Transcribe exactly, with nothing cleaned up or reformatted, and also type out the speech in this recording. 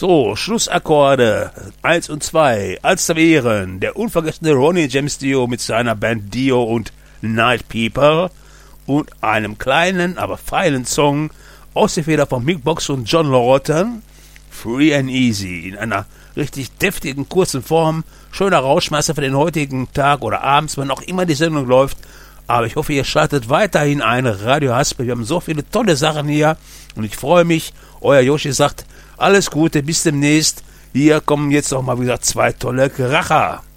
So, Schlussakkorde eins und zwei, als zu Ehren der unvergessene Ronnie James Dio mit seiner Band Dio und Night People und einem kleinen, aber feinen Song aus der Feder von Mick Box und John Lawton, Free and Easy, in einer richtig deftigen, kurzen Form, schöner Rauschmeister für den heutigen Tag oder abends, wann auch immer die Sendung läuft. Aber ich hoffe, ihr schaltet weiterhin ein, Radio Haspel. Wir haben so viele tolle Sachen hier und ich freue mich. Euer Yoshi sagt, alles Gute, bis demnächst. Hier kommen jetzt noch mal wieder zwei tolle Kracher.